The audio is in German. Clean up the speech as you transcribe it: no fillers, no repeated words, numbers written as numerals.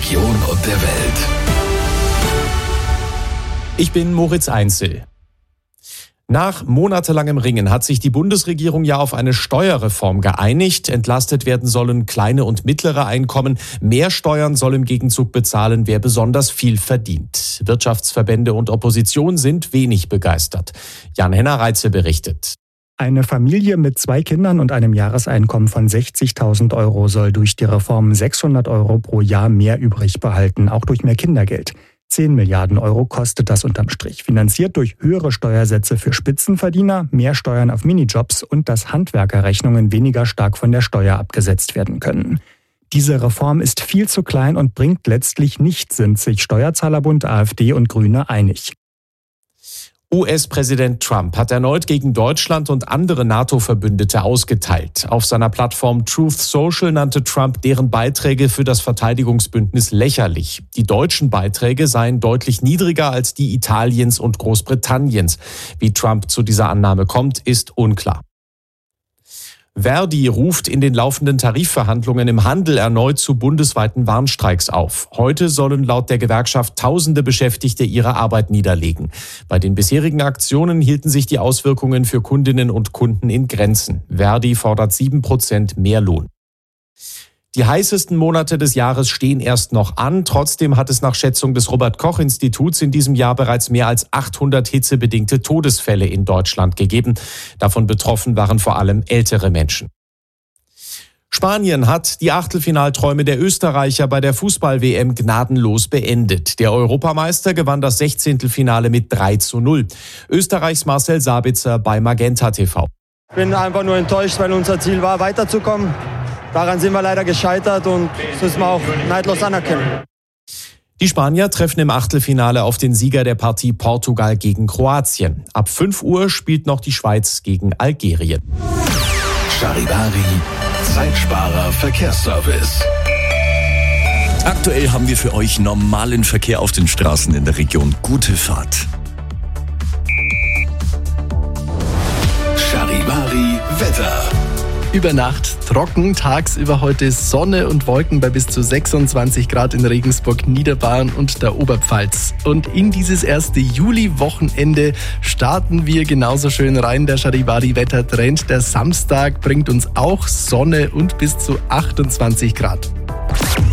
Region und der Welt. Ich bin Moritz Einzel. Nach monatelangem Ringen hat sich die Bundesregierung ja auf eine Steuerreform geeinigt. Entlastet werden sollen kleine und mittlere Einkommen. Mehr Steuern soll im Gegenzug bezahlen, wer besonders viel verdient. Wirtschaftsverbände und Opposition sind wenig begeistert. Jan-Henner Reitze berichtet. Eine Familie mit 2 Kindern und einem Jahreseinkommen von 60.000 Euro soll durch die Reform 600 Euro pro Jahr mehr übrig behalten, auch durch mehr Kindergeld. 10 Milliarden Euro kostet das unterm Strich, finanziert durch höhere Steuersätze für Spitzenverdiener, mehr Steuern auf Minijobs und dass Handwerkerrechnungen weniger stark von der Steuer abgesetzt werden können. Diese Reform ist viel zu klein und bringt letztlich nichts, sind sich Steuerzahlerbund, AfD und Grüne einig. US-Präsident Trump hat erneut gegen Deutschland und andere NATO-Verbündete ausgeteilt. Auf seiner Plattform Truth Social nannte Trump deren Beiträge für das Verteidigungsbündnis lächerlich. Die deutschen Beiträge seien deutlich niedriger als die Italiens und Großbritanniens. Wie Trump zu dieser Annahme kommt, ist unklar. Verdi ruft in den laufenden Tarifverhandlungen im Handel erneut zu bundesweiten Warnstreiks auf. Heute sollen laut der Gewerkschaft tausende Beschäftigte ihre Arbeit niederlegen. Bei den bisherigen Aktionen hielten sich die Auswirkungen für Kundinnen und Kunden in Grenzen. Verdi fordert 7% mehr Lohn. Die heißesten Monate des Jahres stehen erst noch an. Trotzdem hat es nach Schätzung des Robert-Koch-Instituts in diesem Jahr bereits mehr als 800 hitzebedingte Todesfälle in Deutschland gegeben. Davon betroffen waren vor allem ältere Menschen. Spanien hat die Achtelfinalträume der Österreicher bei der Fußball-WM gnadenlos beendet. Der Europameister gewann das 16. Finale mit 3:0. Österreichs Marcel Sabitzer bei Magenta TV. Ich bin einfach nur enttäuscht, weil unser Ziel war, weiterzukommen. Daran sind wir leider gescheitert und das müssen wir auch neidlos anerkennen. Die Spanier treffen im Achtelfinale auf den Sieger der Partie Portugal gegen Kroatien. Ab 5 Uhr spielt noch die Schweiz gegen Algerien. Charivari, Zeitsparer Verkehrsservice. Aktuell haben wir für euch normalen Verkehr auf den Straßen in der Region. Gute Fahrt. Charivari Wetter. Über Nacht trocken, tagsüber heute Sonne und Wolken bei bis zu 26 Grad in Regensburg, Niederbayern und der Oberpfalz. Und in dieses erste Juli-Wochenende starten wir genauso schön rein. Der Charivari-Wettertrend. Der Samstag bringt uns auch Sonne und bis zu 28 Grad.